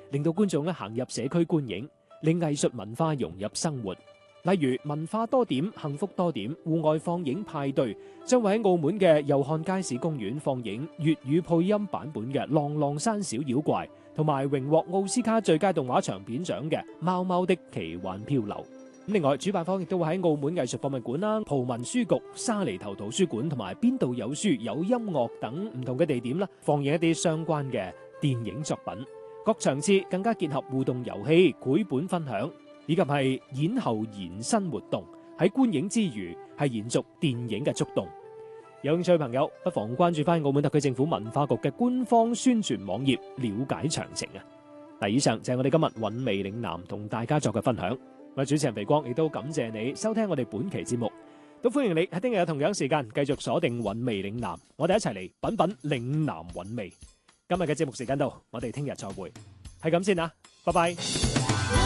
令到觀眾咧行入社區觀影，令藝術文化融入生活。例如文化多點、幸福多點戶外放映派對，將會喺澳門嘅祐漢街市公園放映粵語配音版本嘅《浪浪山小妖怪》，同埋榮獲奧斯卡最佳動畫長片獎嘅《貓貓的奇幻漂流》。另外，主辦方亦都會喺澳門藝術博物館啦、葡文書局、沙梨頭圖書館同埋邊度有書有音樂等唔同嘅地點啦，放映一啲相關嘅電影作品。各場次更加結合互動遊戲、繪本分享，以及係演後延伸活動，喺觀影之餘係延續電影嘅觸動。有興趣嘅朋友不妨關注翻澳門特區政府文化局嘅官方宣傳網頁，了解詳情啊！嗱，以上就係我哋今日韻味嶺南同大家作嘅分享。我係主持人肥光，亦都感謝你收聽我哋本期節目，都歡迎你喺聽日嘅同樣時間繼續鎖定韻味嶺南，我哋一齊嚟品品嶺南韻味。今日嘅節目時間到，我哋聽日再會，係咁先啊，拜拜。